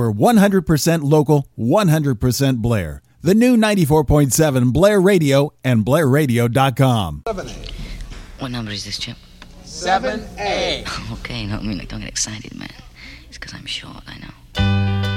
for 100% local, 100% Blair. The new 94.7 Blair Radio and BlairRadio.com. 7A. What number is this, Chip? 7A. Okay, no, I mean, like, don't get excited, man. It's because I'm short, I know.